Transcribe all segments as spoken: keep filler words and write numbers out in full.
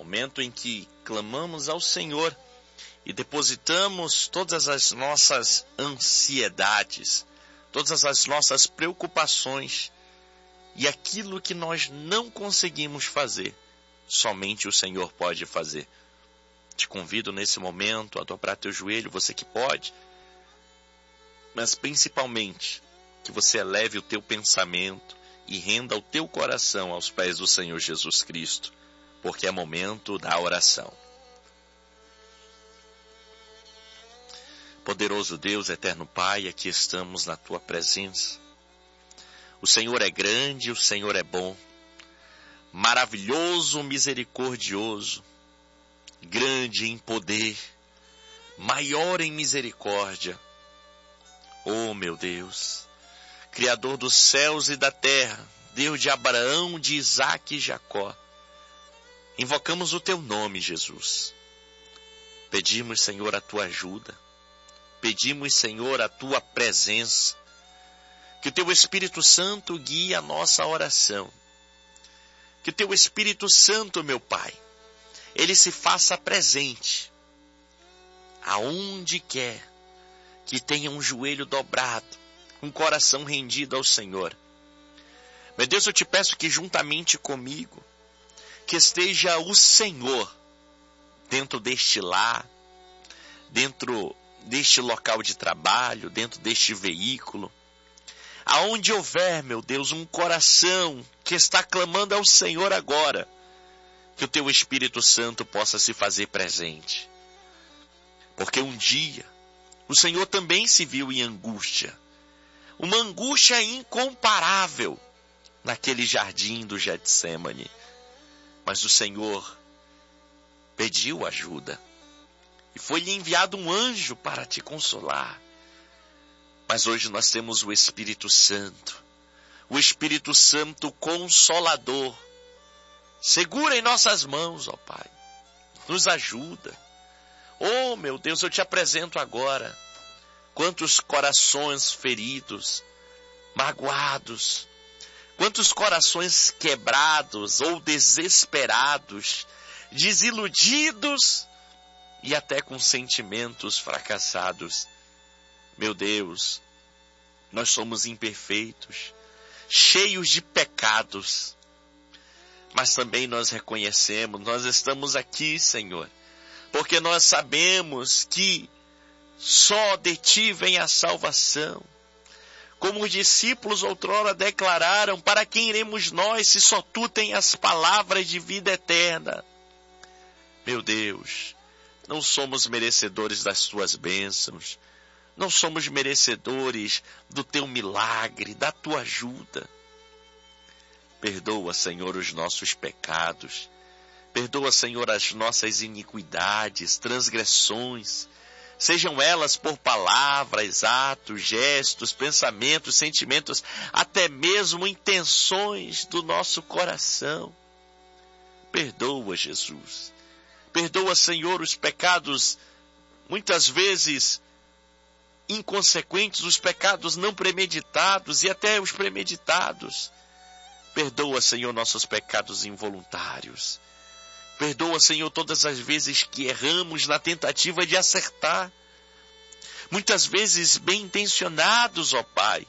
momento em que clamamos ao Senhor e depositamos todas as nossas ansiedades, todas as nossas preocupações e aquilo que nós não conseguimos fazer, somente o Senhor pode fazer. Te convido nesse momento a dobrar teu joelho, você que pode, mas principalmente que você eleve o teu pensamento e renda o teu coração aos pés do Senhor Jesus Cristo, porque é momento da oração. Poderoso Deus, eterno Pai, aqui estamos na tua presença. O Senhor é grande, o Senhor é bom, maravilhoso, misericordioso, grande em poder, maior em misericórdia. Oh, meu Deus, Criador dos céus e da terra, Deus de Abraão, de Isaque e Jacó, invocamos o teu nome, Jesus. Pedimos, Senhor, a tua ajuda. Pedimos, Senhor, a tua presença. Que o teu Espírito Santo guie a nossa oração. Que o teu Espírito Santo, meu Pai, ele se faça presente aonde quer que tenha um joelho dobrado, um coração rendido ao Senhor. Meu Deus, eu te peço que juntamente comigo, que esteja o Senhor dentro deste lar, dentro deste local de trabalho, dentro deste veículo, aonde houver, meu Deus, um coração que está clamando ao Senhor agora, que o teu Espírito Santo possa se fazer presente. Porque um dia, o Senhor também se viu em angústia, uma angústia incomparável naquele jardim do Getsêmani. Mas o Senhor pediu ajuda e foi-lhe enviado um anjo para te consolar. Mas hoje nós temos o Espírito Santo, o Espírito Santo Consolador. Segura em nossas mãos, ó Pai, nos ajuda. Oh, meu Deus, eu te apresento agora quantos corações feridos, magoados, quantos corações quebrados ou desesperados, desiludidos e até com sentimentos fracassados. Meu Deus, nós somos imperfeitos, cheios de pecados, mas também nós reconhecemos, nós estamos aqui, Senhor, porque nós sabemos que só de ti vem a salvação. Como os discípulos outrora declararam, para quem iremos nós, se só tu tens as palavras de vida eterna? Meu Deus, não somos merecedores das tuas bênçãos, não somos merecedores do teu milagre, da tua ajuda. Perdoa, Senhor, os nossos pecados. Perdoa, Senhor, as nossas iniquidades, transgressões, sejam elas por palavras, atos, gestos, pensamentos, sentimentos, até mesmo intenções do nosso coração. Perdoa, Jesus. Perdoa, Senhor, os pecados, muitas vezes inconsequentes, os pecados não premeditados e até os premeditados. Perdoa, Senhor, nossos pecados involuntários. Perdoa, Senhor, todas as vezes que erramos na tentativa de acertar. Muitas vezes bem intencionados, ó Pai.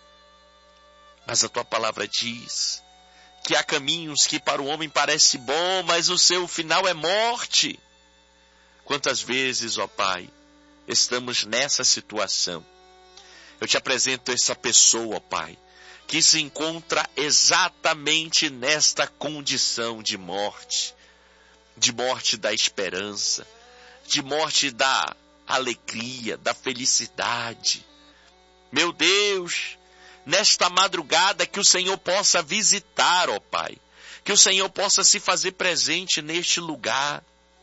Mas a tua palavra diz que há caminhos que para o homem parece bom, mas o seu final é morte. Quantas vezes, ó Pai, estamos nessa situação? Eu te apresento essa pessoa, ó Pai, que se encontra exatamente nesta condição de morte. De morte da esperança, de morte da alegria, da felicidade. Meu Deus, nesta madrugada que o Senhor possa visitar, ó Pai, que o Senhor possa se fazer presente neste lugar.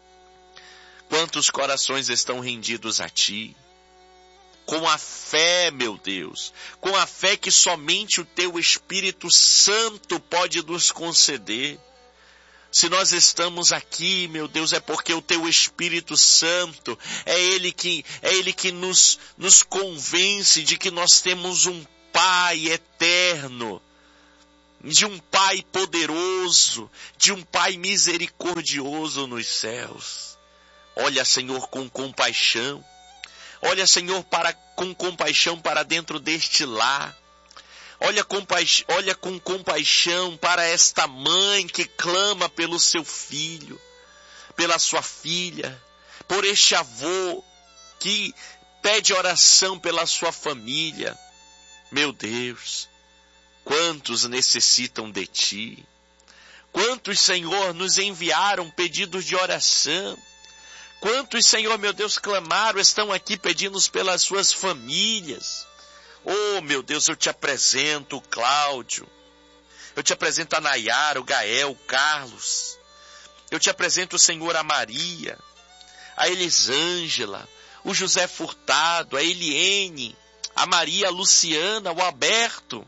Quantos corações estão rendidos a Ti? Com a fé, meu Deus, com a fé que somente o Teu Espírito Santo pode nos conceder. Se nós estamos aqui, meu Deus, é porque o Teu Espírito Santo, é Ele que, é Ele que nos, nos convence de que nós temos um Pai eterno. de um Pai poderoso, de um Pai misericordioso nos céus. Olha, Senhor, com compaixão. Olha, Senhor, para, com compaixão para dentro deste lar. Olha, compaix, olha com compaixão para esta mãe que clama pelo seu filho, pela sua filha, por este avô que pede oração pela sua família. Meu Deus, quantos necessitam de Ti? Quantos, Senhor, nos enviaram pedidos de oração? Quantos, Senhor, meu Deus, clamaram, estão aqui pedindo pelas suas famílias? Oh, meu Deus, eu te apresento o Cláudio. Eu te apresento a Nayara, o Gael, o Carlos. Eu te apresento, Senhor, a Maria, a Elisângela, o José Furtado, a Eliene, a Maria, a Luciana, o Alberto,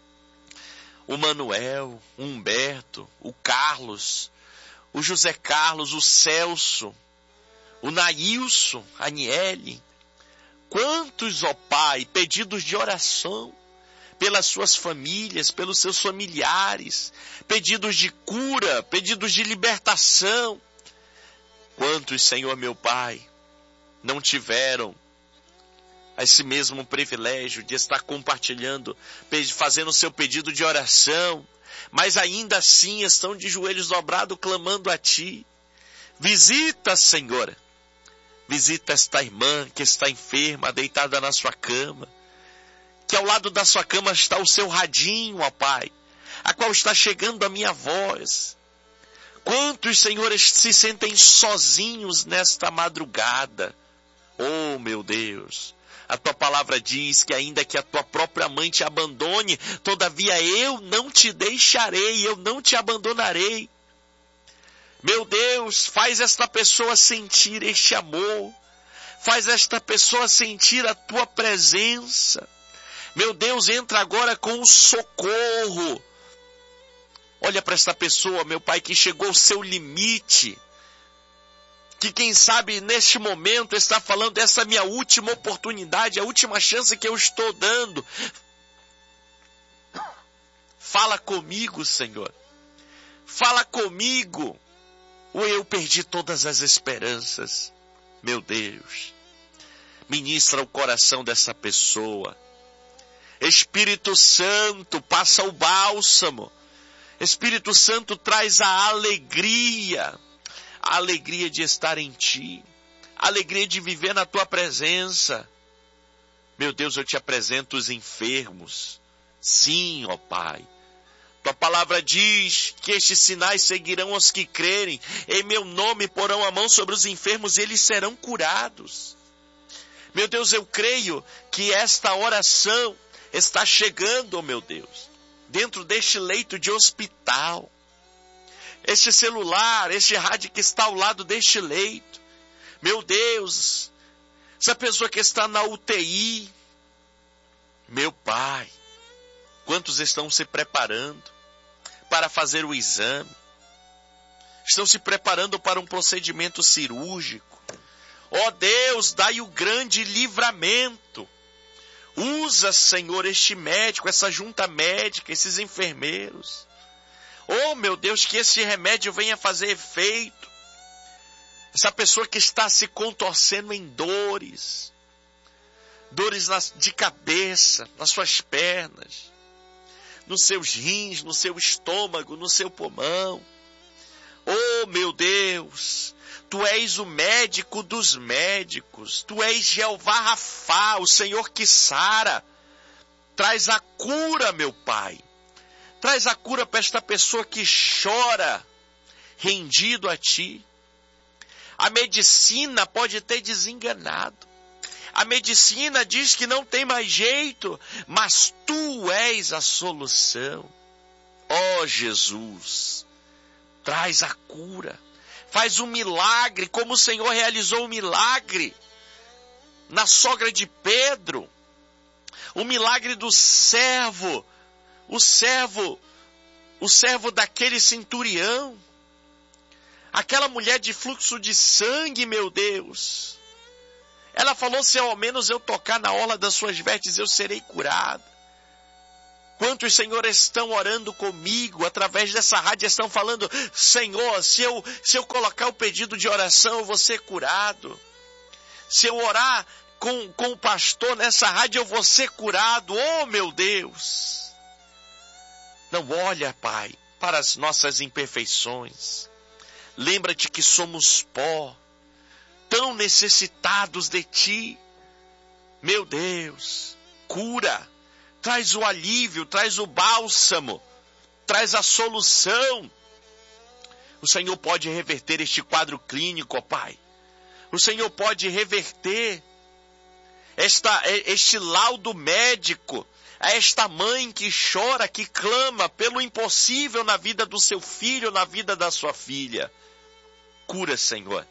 o Manuel, o Humberto, o Carlos, o José Carlos, o Celso, o Nailson, a Aniele. Quantos, ó Pai, pedidos de oração pelas suas famílias, pelos seus familiares, pedidos de cura, pedidos de libertação. Quantos, Senhor meu Pai, não tiveram esse mesmo privilégio de estar compartilhando, fazendo o seu pedido de oração, mas ainda assim estão de joelhos dobrados clamando a Ti. Visita, Senhor, visita esta irmã que está enferma, deitada na sua cama, que ao lado da sua cama está o seu radinho, ó Pai, a qual está chegando a minha voz. Quantos, Senhores, se sentem sozinhos nesta madrugada? Oh, meu Deus, a Tua palavra diz que ainda que a Tua própria mãe te abandone, todavia eu não te deixarei, eu não te abandonarei. Meu Deus, faz esta pessoa sentir este amor. Faz esta pessoa sentir a Tua presença. Meu Deus, entra agora com o socorro. Olha para esta pessoa, meu Pai, que chegou ao seu limite. Que quem sabe neste momento está falando, essa é a minha última oportunidade, a última chance que eu estou dando. Fala comigo, Senhor. Fala comigo. Ou eu perdi todas as esperanças. Meu Deus, ministra o coração dessa pessoa. Espírito Santo, passa o bálsamo. Espírito Santo, traz a alegria. A alegria de estar em Ti. A alegria de viver na Tua presença. Meu Deus, eu te apresento os enfermos. Sim, ó Pai. Tua palavra diz que estes sinais seguirão os que crerem. Em meu nome porão a mão sobre os enfermos e eles serão curados. Meu Deus, eu creio que esta oração está chegando, oh meu Deus, dentro deste leito de hospital. Este celular, este rádio que está ao lado deste leito. Meu Deus, essa pessoa que está na U T I. Meu Pai, quantos estão se preparando para fazer o exame? Estão se preparando para um procedimento cirúrgico. Ó Deus, dai o grande livramento. Usa, Senhor, este médico, essa junta médica, esses enfermeiros. Oh, meu Deus, que esse remédio venha fazer efeito. Essa pessoa que está se contorcendo em dores. Dores de cabeça, nas suas pernas, nos seus rins, no seu estômago, no seu pulmão. Oh, meu Deus, Tu és o médico dos médicos. Tu és Jeová Rafá, o Senhor que sara. Traz a cura, meu Pai. Traz a cura para esta pessoa que chora, rendido a Ti. A medicina pode ter desenganado. A medicina diz que não tem mais jeito, mas Tu és a solução. Ó Jesus, traz a cura, faz um milagre, como o Senhor realizou um milagre na sogra de Pedro, o milagre do servo, o servo, o servo daquele centurião, aquela mulher de fluxo de sangue, meu Deus. Ela falou, se ao menos eu tocar na orla das suas vestes, eu serei curada. Quantos, Senhor, estão orando comigo através dessa rádio, estão falando, Senhor, se eu, se eu colocar o pedido de oração, eu vou ser curado. Se eu orar com, com o pastor nessa rádio, eu vou ser curado. Oh, meu Deus! Não olha, Pai, para as nossas imperfeições. Lembra-te que somos pó, tão necessitados de Ti. Meu Deus, cura, traz o alívio, traz o bálsamo, traz a solução. O Senhor pode reverter este quadro clínico, ó Pai. O Senhor pode reverter esta, este laudo médico, a esta mãe que chora, que clama pelo impossível na vida do seu filho, na vida da sua filha. Cura, Senhor.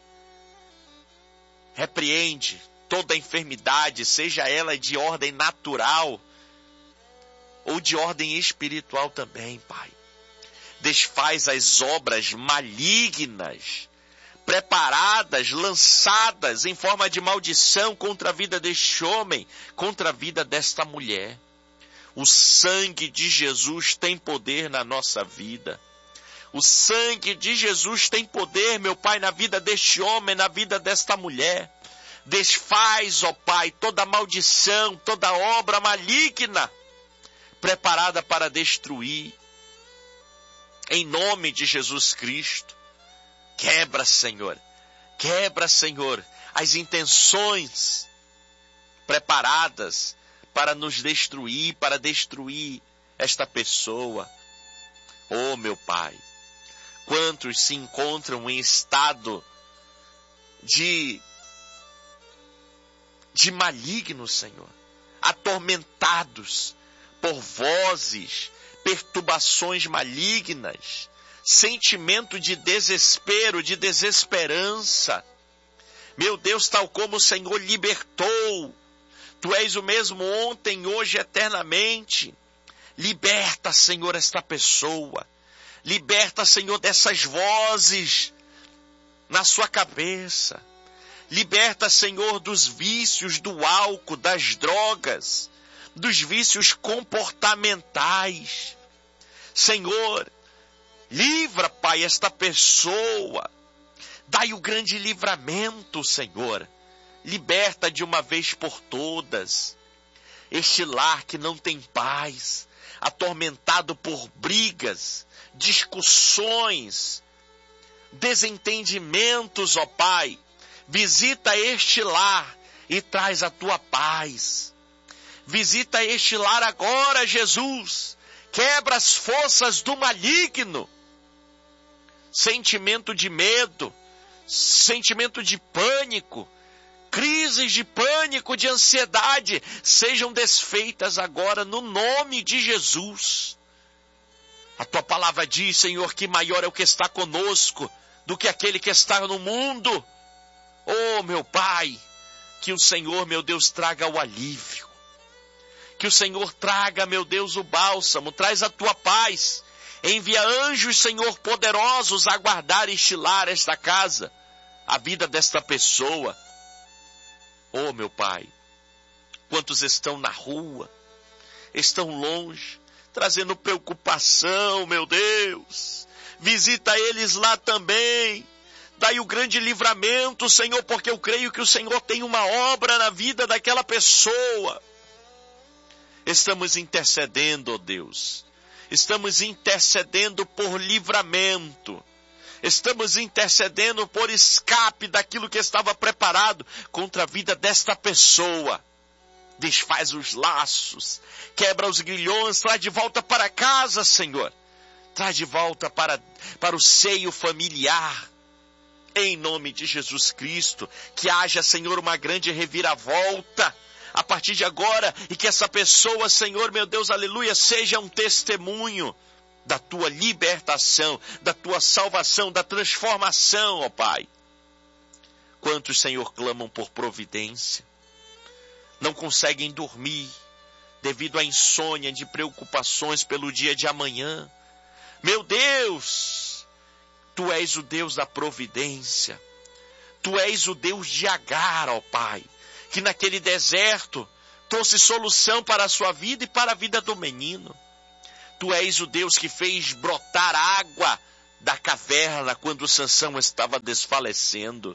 Repreende toda enfermidade, seja ela de ordem natural ou de ordem espiritual também, Pai. Desfaz as obras malignas, preparadas, lançadas em forma de maldição contra a vida deste homem, contra a vida desta mulher. O sangue de Jesus tem poder na nossa vida. O sangue de Jesus tem poder, meu Pai, na vida deste homem, na vida desta mulher. Desfaz, ó Pai, toda maldição, toda obra maligna, preparada para destruir. Em nome de Jesus Cristo. Quebra, Senhor. Quebra, Senhor, as intenções preparadas para nos destruir, para destruir esta pessoa. Oh, meu Pai, quantos se encontram em estado de, de maligno, Senhor, atormentados por vozes, perturbações malignas, sentimento de desespero, de desesperança. Meu Deus, tal como o Senhor libertou, Tu és o mesmo ontem, hoje, eternamente. Liberta, Senhor, esta pessoa. Liberta, Senhor, dessas vozes na sua cabeça. Liberta, Senhor, dos vícios do álcool, das drogas, dos vícios comportamentais. Senhor, livra, Pai, esta pessoa. Dai o grande livramento, Senhor. Liberta de uma vez por todas este lar que não tem paz, atormentado por brigas, discussões, desentendimentos, ó Pai. Visita este lar e traz a Tua paz. Visita este lar agora, Jesus. Quebra as forças do maligno. Sentimento de medo, sentimento de pânico, crises de pânico, de ansiedade, sejam desfeitas agora no nome de Jesus. A Tua palavra diz, Senhor, que maior é o que está conosco do que aquele que está no mundo. Oh, meu Pai, que o Senhor, meu Deus, traga o alívio. Que o Senhor traga, meu Deus, o bálsamo, traz a Tua paz. Envia anjos, Senhor, poderosos a guardar e estilar esta casa, a vida desta pessoa. Oh, meu Pai, quantos estão na rua, estão longe, trazendo preocupação, meu Deus. Visita eles lá também. Dai o grande livramento, Senhor, porque eu creio que o Senhor tem uma obra na vida daquela pessoa. Estamos intercedendo, ó Deus. Estamos intercedendo por livramento. Estamos intercedendo por escape daquilo que estava preparado contra a vida desta pessoa. Desfaz os laços, quebra os grilhões, traz de volta para casa, Senhor. Traz de volta para, para o seio familiar. Em nome de Jesus Cristo, que haja, Senhor, uma grande reviravolta a partir de agora, e que essa pessoa, Senhor, meu Deus, aleluia, seja um testemunho da Tua libertação, da Tua salvação, da transformação, ó Pai. Quantos, Senhor, clamam por providência, não conseguem dormir devido à insônia de preocupações pelo dia de amanhã. Meu Deus, Tu és o Deus da providência, Tu és o Deus de Agar, ó Pai, que naquele deserto trouxe solução para a sua vida e para a vida do menino. Tu és o Deus que fez brotar água da caverna quando Sansão estava desfalecendo.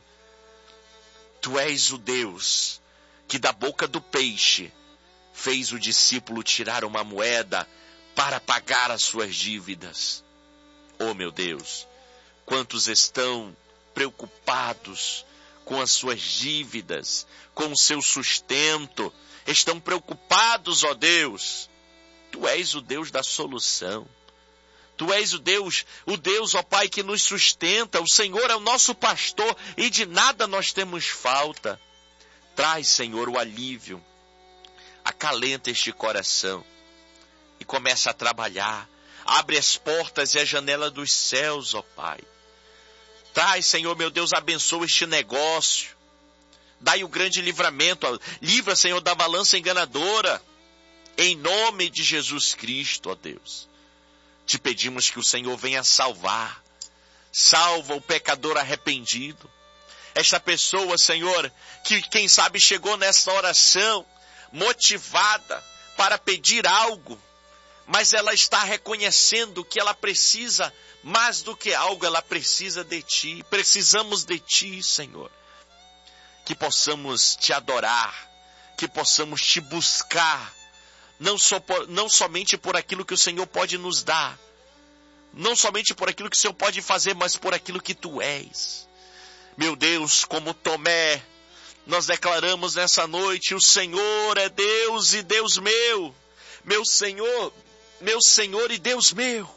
Tu és o Deus que da boca do peixe fez o discípulo tirar uma moeda para pagar as suas dívidas. Oh, meu Deus, quantos estão preocupados com as suas dívidas, com o seu sustento, estão preocupados, ó Deus. Tu és o Deus da solução. Tu és o Deus, o Deus, ó Pai, que nos sustenta. O Senhor é o nosso pastor e de nada nós temos falta. Traz, Senhor, o alívio. Acalenta este coração e começa a trabalhar. Abre as portas e a janela dos céus, ó Pai. Traz, Senhor, meu Deus, abençoa este negócio. Dai o grande livramento. Livra, Senhor, da balança enganadora. Em nome de Jesus Cristo, ó Deus. Te pedimos que o Senhor venha salvar. Salva o pecador arrependido. Esta pessoa, Senhor, que quem sabe chegou nessa oração motivada para pedir algo, mas ela está reconhecendo que ela precisa mais do que algo, ela precisa de Ti. Precisamos de Ti, Senhor. Que possamos Te adorar, que possamos Te buscar, não, só por, não somente por aquilo que o Senhor pode nos dar, não somente por aquilo que o Senhor pode fazer, mas por aquilo que Tu és. Meu Deus, como Tomé, nós declaramos nessa noite, o Senhor é Deus e Deus meu. Meu Senhor, meu Senhor e Deus meu.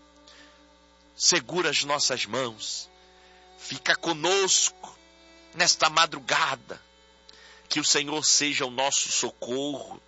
Segura as nossas mãos. Fica conosco nesta madrugada. Que o Senhor seja o nosso socorro.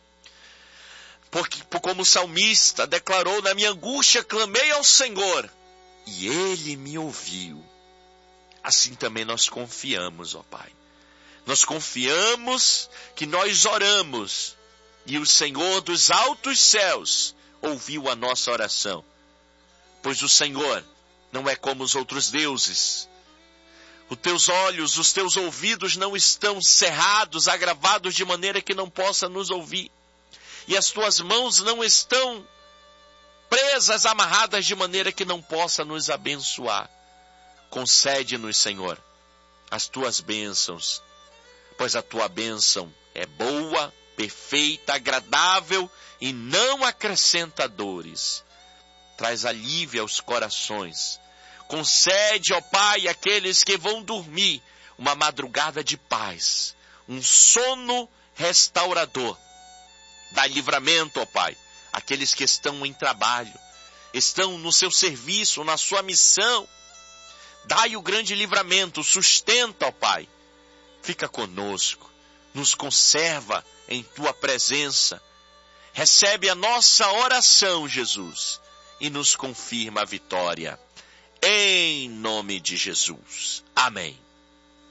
Porque, como o salmista declarou, na minha angústia clamei ao Senhor e Ele me ouviu. Assim também nós confiamos, ó Pai. Nós confiamos que nós oramos e o Senhor dos altos céus ouviu a nossa oração. Pois o Senhor não é como os outros deuses. Os teus olhos, os teus ouvidos não estão cerrados, agravados de maneira que não possa nos ouvir. E as tuas mãos não estão presas, amarradas de maneira que não possa nos abençoar. Concede-nos, Senhor, as tuas bênçãos, pois a tua bênção é boa, perfeita, agradável e não acrescenta dores. Traz alívio aos corações. Concede, ó Pai, àqueles que vão dormir uma madrugada de paz, um sono restaurador. Dá livramento, ó Pai, àqueles que estão em trabalho, estão no seu serviço, na sua missão. Dai o grande livramento, sustenta, ó Pai. Fica conosco, nos conserva em Tua presença. Recebe a nossa oração, Jesus, e nos confirma a vitória. Em nome de Jesus. Amém.